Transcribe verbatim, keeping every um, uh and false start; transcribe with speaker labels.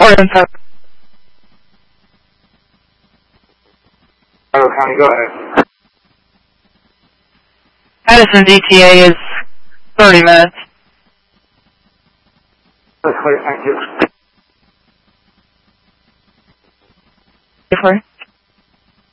Speaker 1: info.
Speaker 2: Oh, Connie, go ahead.
Speaker 1: Edison's E T A is thirty minutes.
Speaker 2: That's clear, thank you.
Speaker 1: Different.